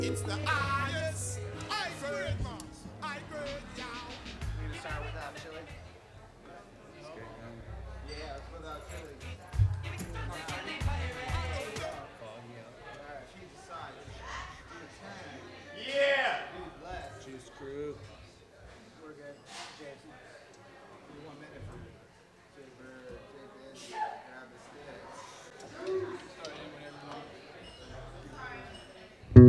It's the highest. I grade, man. I grade, y'all. We gonna start with chili.